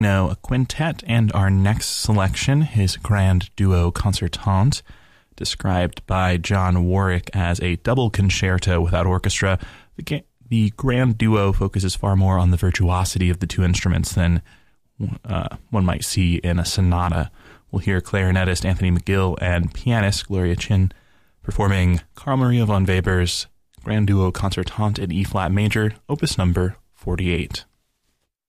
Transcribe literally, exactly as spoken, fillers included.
Now, a quintet, and our next selection, his Grand Duo Concertante, described by John Warwick as a double concerto without orchestra. The, the Grand Duo focuses far more on the virtuosity of the two instruments than uh, one might see in a sonata. We'll hear clarinetist Anthony McGill and pianist Gloria Chin performing Carl Maria von Weber's Grand Duo Concertante in E-flat major, opus number forty-eight.